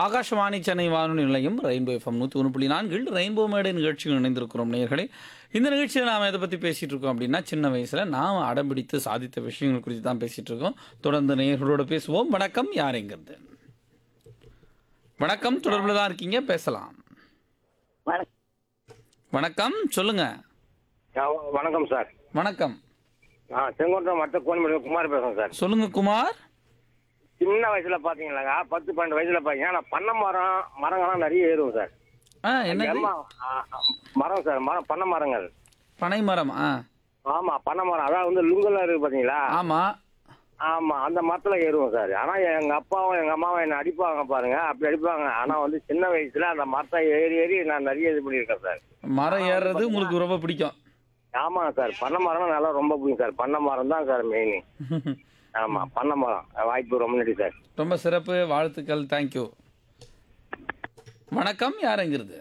ஆகாஷவாணி சென்னை வானொலி நிலையம் rainbow FM 101.4 rainbow மேடை நிகழ்ச்சியில் இணைந்திருக்கிறோம் நேயர்களே. இந்த நிகழ்ச்சியில் நாம் எதை பற்றி பேசிகிட்டு இருக்கோம் அப்படின்னா, சின்ன வயசில் நாம் அடம்பிடித்து சாதித்த விஷயங்கள் குறித்து தான் பேசிகிட்டு இருக்கோம். தொடர்ந்து நேயர்களோட பேசுவோம். வணக்கம், யாருங்கிறது? வணக்கம், தொடர்பில் தான் இருக்கீங்க, பேசலாம். வணக்கம். வணக்கம், சொல்லுங்க. வணக்கம் சார். வணக்கம். செங்கோட்டை மற்ற கோணிமலை குமார் பேசுறேன் சார். சொல்லுங்க குமார். சின்ன வயசுல பாத்தீங்களாங்க, 10-12 வயசுல பாத்தீங்கன்னா நான் பண்ண மரங்கள்லாம் நிறைய ஏறுவோம் சார். என்னது? மரம் சார், பண்ண மரங்கள். பனை மரம். ஆமா, பண்ண மரம். அதாவது வந்து லுங்கெல்லாம் இருக்கு பாத்தீங்களா? ஆமா ஆமா, அந்த மரத்துல ஏறுவோம் சார். ஆனா எங்க அப்பாவும் எங்க அம்மாவும் என்ன அடிப்பாங்க பாருங்க, அப்படி அடிப்பாங்க. ஆனா வந்து சின்ன வயசுல அந்த மரத்தை ஏறி ஏறி நான் நிறைய இது பண்ணியிருக்கேன் சார். மரம் ஏறுறது உங்களுக்கு ரொம்ப பிடிக்கும்? ஆமாங்க சார், பண்ண மரம் நல்லா ரொம்ப பிடிக்கும் சார். பண்ண மரம் தான் சார் மெயின். ஆமா, பண்ண மரம். வாய்ப்பு ரொம்ப நன்றி சார். ரொம்ப சிறப்பு, வாழ்த்துக்கள், தேங்க்யூ. வணக்கம், யாருங்கிறது?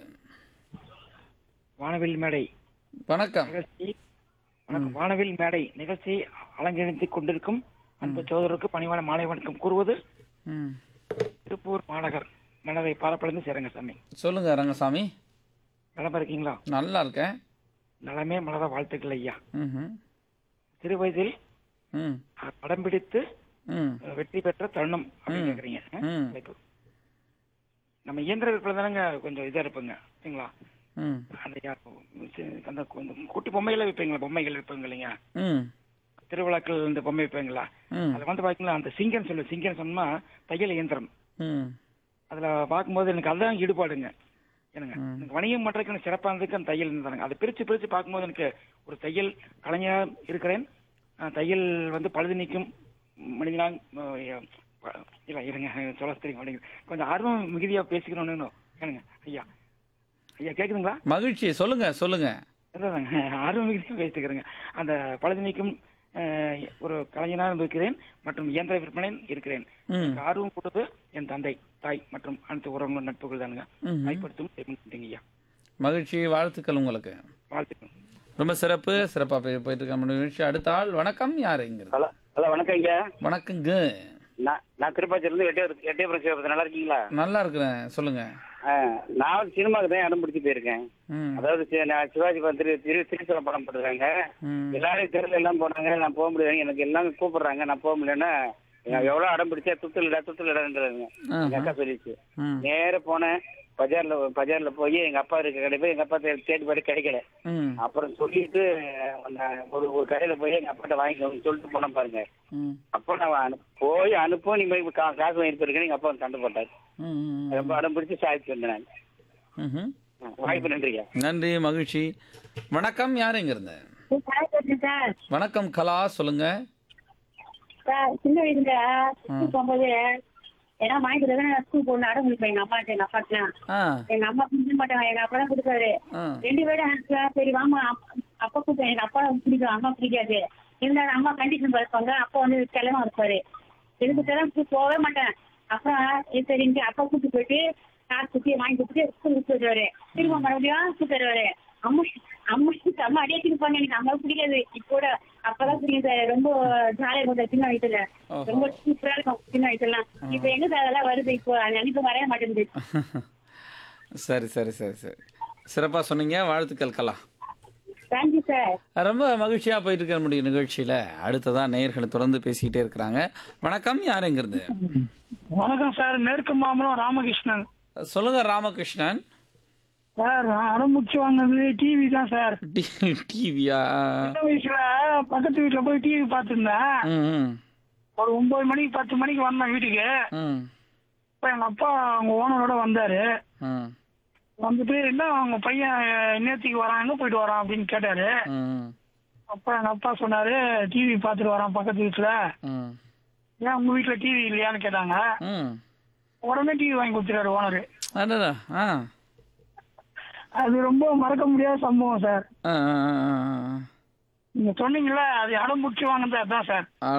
வானவில் மேடை வணக்கம். நிகழ்ச்சி. வணக்கம். வானவில் மேடை நிகழ்ச்சி அலங்கரித்துக் கொண்டிருக்கும் அன்பு சோதரருக்கு பணிவான மாலை வணக்கம் கூறுவது திருப்பூர் மாநகர் மனதை பாலப்படைந்து சேருங்க சாமி. சொல்லுங்க ரங்கசாமி. நலமா இருக்கீங்களா? நல்லா இருக்கேன். நலமே மனத வாழ்த்துக்கள் ஐயா. ம்ஹும். சிறு வயதில் ம் படம் பிடித்து ம் வெற்றி பெற்ற தருணம் அப்படின்னு கேக்குறீங்க. ம். இப்போ நம்ம இயந்திர விற்பனை தானங்க கொஞ்சம் இதா இருப்போங்க, சரிங்களா? ம் அந்த குட்டி பொம்மைகளை விற்பீங்களா? பொம்மைகள் விற்பீங்க இல்லைங்க, ம் திருவிழாக்கள் இந்த பொம்மை விற்பீங்களா? ம் அதுல வந்து பாத்தீங்களா, அந்த சிங்கன் சொன்னா தையல் இயந்திரம். ம் அதுல பார்க்கும்போது எனக்கு அதுதான் ஈடுபாடுங்க. எனக்கு வணிகம் பண்றதுக்கு எனக்கு சிறப்பா இருந்ததுக்கு அந்த தையல் இருந்தாங்க. அதை பிரிச்சு பார்க்கும்போது எனக்கு ஒரு தையல் கலைஞரா இருக்கிறேன். தையல் வந்து பழுது நீக்கும் மனிதனா இல்ல இருங்க சொல்ல தெரியும் அப்படிங்க. கொஞ்சம் ஆர்வம் மிகுதியா பேசிக்கணும்னு கேளுங்க ஐயா. ஐயா கேக்குதுங்களா? மகிழ்ச்சி, சொல்லுங்க சொல்லுங்க. அதாங்க, ஆர்வம் மிகுதியா பேசிக்கிறேங்க. அந்த பழுது நீக்கும் ஒரு கலைஞனாக இருக்கிறேன் மற்றும் இயந்திர விற்பனை இருக்கிறேன். ஆர்வம் கொடுத்து என் தந்தை, தாய் மற்றும் அனைத்து உறவுகள் நட்புகள் தானுங்க. கைப்படுத்தும் ஐயா. மகிழ்ச்சி, வாழ்த்துக்கள் உங்களுக்கு. வாழ்த்துக்கள். ரொம்ப சிறப்பு, சிறப்பா போயிட்டு இருக்க நிகழ்ச்சி. அடுத்த ஆள். வணக்கம், யாருங்கிறது? ஹலோ, வணக்கம் ஐயா. வணக்கங்க. நான் திருப்பாச்சியிலிருந்து எட்டயபுரம் சிவபதி. நல்லா இருக்கீங்களா? நல்லா இருக்கிறேன், சொல்லுங்க. நான் வந்து சினிமாவுக்கு தான் இடம் பிடிச்சி போயிருக்கேன். அதாவது நான் சிவாஜி திருச்சில படம் போட்டுருக்காங்க. எல்லாரும் தெருல எல்லாம் போனாங்க, நான் போக முடியாது, எனக்கு எல்லாமே கூப்பிடுறாங்க, நான் போக முடியலன்னா எவ்வளவு அடம் பிடிச்சா துத்துலடான்றாங்க. எங்க அக்கா சொல்லிச்சு. நேர போனேன், பஜார்ல போய் எங்க அப்பா இருக்க கடை போய் எங்க அப்பா தேடி பாடி கிடைக்கல. அப்புறம் சொல்லிட்டு ஒரு கடையில போய் எங்க அப்பாட்ட வாங்கிக்கோங்க சொல்லிட்டு போனேன் பாருங்க. அப்ப நான் போய் அனுப்ப நீ போய் காசு வாங்கிட்டு இருக்கேன், எங்க அப்பா சண்டை போட்டாரு. ரொம்ப அடம் பிடிச்சி சாதிச்சு வந்தேன். வாய்ப்பு நன்றிங்க. நன்றி, மகிழ்ச்சி. வணக்கம், யாருங்கிறது? வணக்கம் கலா, சொல்லுங்க. சின்ன வயசுல ஸ்கூல் போகும்போது ஏன்னா வாங்கிட்டு ஸ்கூல் போகணும் அடம் முடிப்பேன் எங்க அம்மா எங்க அப்பாட்டுலாம். எங்க அம்மா குடிக்க மாட்டாங்க, எங்க அப்பா தான் கொடுத்தாரு. 2 பேரும் சரி வாமா அப்பா கூப்பிட்டேன். எங்க அப்பா பிடிக்கும், அம்மா பிடிக்காது. இருந்தாலும் அம்மா கண்டிஷன் பார்ப்பாங்க. அப்பா வந்து கிளம்ப இருப்பாரு. எனக்கு கிளம்பி போகவே மாட்டேன். அப்புறம் சரி அப்பா கூப்பிட்டு போயிட்டு காசு குத்தி வாங்கி கொடுத்துட்டு ஸ்கூல் விட்டு வருவாரு. திரும்ப மறுபடியும் கூப்பிட்டு வருவாரு. அம்மா அடியே திருப்பாங்க. எனக்கு அம்மா பிடிக்காது. இப்போ அப்பதான் பிடிக்கும் சார். ரொம்ப ஜாலியா இருக்கும் சின்ன வயசுல. ரொம்ப சூப்பரா இருக்கும் சின்ன வயசுலாம். இப்ப எங்க சார் அதெல்லாம் வருது? இப்போ நினைப்பு வரைய மாட்டேங்குது. சரி சரி சரி சரி, சிறப்பா சொன்னீங்க, வாழ்த்துக்கள் கலா. Thank you sir. ரொம்ப மகிழ்ச்சியா போயிட்டு இருக்க முடியும் நிகழ்ச்சியில. அடுத்ததான் நேயர்களை தொடர்ந்து பேசிக்கிட்டே இருக்கிறாங்க. வணக்கம், யாருங்கிறது? வணக்கம் சார், மேற்கு மாம்பலம் ராமகிருஷ்ணன். சொல்லுங்க ராமகிருஷ்ணன். சார் ஆரம்பிச்சு வாங்கினது டிவி தான் சார். டிவியா? சின்ன வயசுல பக்கத்து வீட்டுல போய் டிவி பாத்துருந்தேன். ஒரு 9 மணிக்கு 10 மணிக்கு வந்தேன் வீட்டுக்கு. இப்ப எங்க அப்பா அவங்க ஓனரோட வந்தாரு. வந்துட்டு என்ன அவங்க பையன் நேத்திக்கு வரான், எங்க போயிட்டு வரான் அப்படின்னு கேட்டாரு. அப்ப எங்க அப்பா சொன்னாரு டிவி பாத்துட்டு வரான் பக்கத்து வீட்டுல. ஏன் உங்க வீட்டுல டிவி இல்லையான்னு கேட்டாங்க. உடனே டிவி வாங்கி கொடுத்துட்டாரு ஓனரு. அது ரொம்ப மறக்க முடியாத சம்பவம் சார். நீங்க சொன்னீங்கல்ல, அது அடம் பிடிச்சி வாங்கினது அதான் சார்.